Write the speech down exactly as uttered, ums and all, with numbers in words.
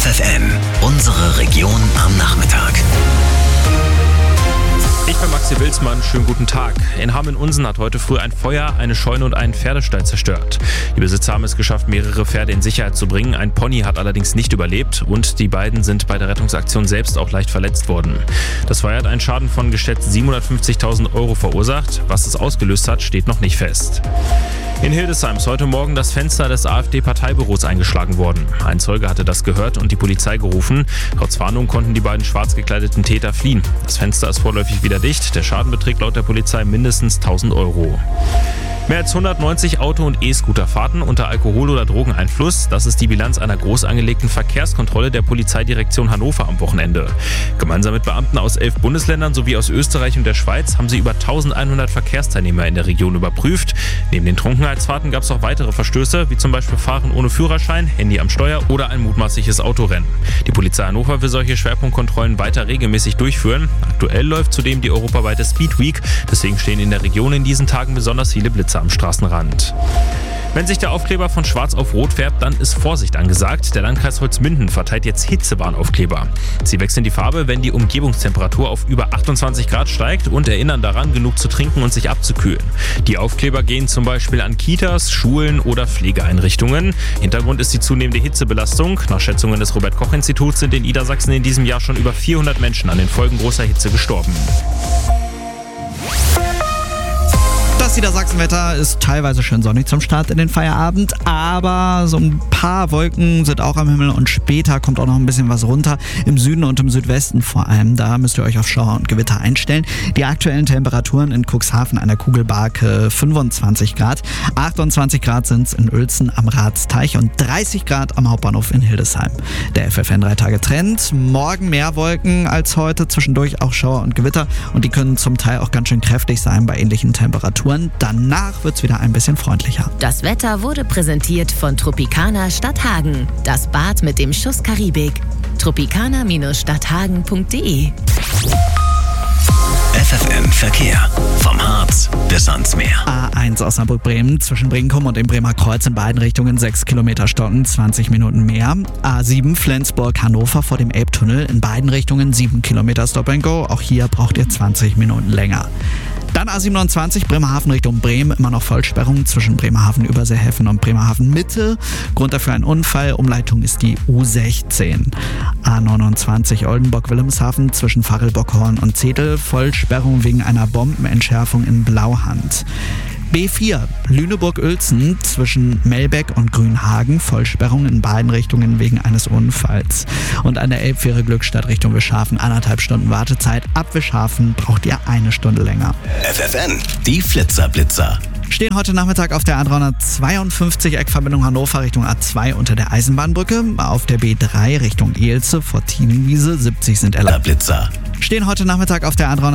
F F M, unsere Region am Nachmittag. Ich bin Maxi Wilsmann, schönen guten Tag. In Hameln-Unsen hat heute früh ein Feuer eine Scheune und einen Pferdestall zerstört. Die Besitzer haben es geschafft, mehrere Pferde in Sicherheit zu bringen. Ein Pony hat allerdings nicht überlebt und die beiden sind bei der Rettungsaktion selbst auch leicht verletzt worden. Das Feuer hat einen Schaden von geschätzt siebenhundertfünfzigtausend Euro verursacht. Was es ausgelöst hat, steht noch nicht fest. In Hildesheim ist heute Morgen das Fenster des AfD-Parteibüros eingeschlagen worden. Ein Zeuge hatte das gehört und die Polizei gerufen. Trotz Warnung konnten die beiden schwarz gekleideten Täter fliehen. Das Fenster ist vorläufig wieder dicht. Der Schaden beträgt laut der Polizei mindestens tausend Euro. Mehr als hundertneunzig Auto- und E-Scooterfahrten unter Alkohol- oder Drogeneinfluss. Das ist die Bilanz einer groß angelegten Verkehrskontrolle der Polizeidirektion Hannover am Wochenende. Gemeinsam mit Beamten aus elf Bundesländern sowie aus Österreich und der Schweiz haben sie über eintausendeinhundert Verkehrsteilnehmer in der Region überprüft. Neben den Trunkenheitsfahrten gab es auch weitere Verstöße, wie zum Beispiel Fahren ohne Führerschein, Handy am Steuer oder ein mutmaßliches Autorennen. Die Polizei Hannover will solche Schwerpunktkontrollen weiter regelmäßig durchführen. Aktuell läuft zudem die europaweite Speed Week. Deswegen stehen in der Region in diesen Tagen besonders viele Blitzer am Straßenrand. Wenn sich der Aufkleber von schwarz auf rot färbt, dann ist Vorsicht angesagt. Der Landkreis Holzminden verteilt jetzt Hitzewarnaufkleber. Sie wechseln die Farbe, wenn die Umgebungstemperatur auf über achtundzwanzig Grad steigt und erinnern daran, genug zu trinken und sich abzukühlen. Die Aufkleber gehen zum Beispiel an Kitas, Schulen oder Pflegeeinrichtungen. Hintergrund ist die zunehmende Hitzebelastung. Nach Schätzungen des Robert-Koch-Instituts sind in Niedersachsen in diesem Jahr schon über vierhundert Menschen an den Folgen großer Hitze gestorben. Das Niedersachsenwetter ist teilweise schön sonnig zum Start in den Feierabend, aber so ein paar Wolken sind auch am Himmel und später kommt auch noch ein bisschen was runter. Im Süden und im Südwesten vor allem, da müsst ihr euch auf Schauer und Gewitter einstellen. Die aktuellen Temperaturen in Cuxhaven an der Kugelbarke fünfundzwanzig Grad, achtundzwanzig Grad sind es in Uelzen am Ratsteich und dreißig Grad am Hauptbahnhof in Hildesheim. Der F F N drei Tage Trend, morgen mehr Wolken als heute, zwischendurch auch Schauer und Gewitter und die können zum Teil auch ganz schön kräftig sein bei ähnlichen Temperaturen. Danach wird es wieder ein bisschen freundlicher. Das Wetter wurde präsentiert von Tropicana Stadthagen. Das Bad mit dem Schuss Karibik. tropicana Stadthagen punkt de F F M Verkehr. Vom Harz bis ans Meer. A eins Osnabrück-Bremen zwischen Brinkum und dem Bremer Kreuz in beiden Richtungen sechs Kilometer stocken, zwanzig Minuten mehr. A sieben Flensburg-Hannover vor dem Elbtunnel in beiden Richtungen sieben Kilometer Stop and Go. Auch hier braucht ihr zwanzig Minuten länger. Dann A siebenundzwanzig Bremerhaven Richtung Bremen, immer noch Vollsperrung zwischen Bremerhaven-Überseehafen und Bremerhaven-Mitte. Grund dafür ein Unfall, Umleitung ist die U sechzehn. A neunundzwanzig Oldenburg-Wilhelmshaven zwischen Fackelbockhorn und Zetel, Vollsperrung wegen einer Bombenentschärfung in Blauhand. B vier Lüneburg-Uelzen zwischen Melbeck und Grünhagen, Vollsperrung in beiden Richtungen wegen eines Unfalls. Und an der Elbfähre Glückstadt Richtung Wischhafen anderthalb Stunden Wartezeit. Ab Wischhafen braucht ihr eine Stunde länger. F F N, die Flitzer-Blitzer. Stehen heute Nachmittag auf der A dreihundertzweiundfünfzig Eckverbindung Hannover Richtung A zwei unter der Eisenbahnbrücke. Auf der B drei Richtung Ehlze vor Tienenwiese, siebzig sind L. Blitzer. Stehen heute Nachmittag auf der A dreihundertzweiundfünfzig